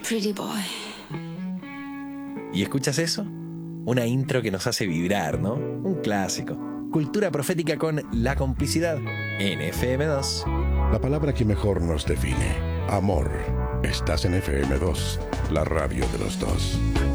pretty boy. ¿Y escuchas eso? Una intro que nos hace vibrar, ¿no? Un clásico. Cultura profética con La Complicidad en FM2. La palabra que mejor nos define. Amor. Estás en FM2, la radio de los dos.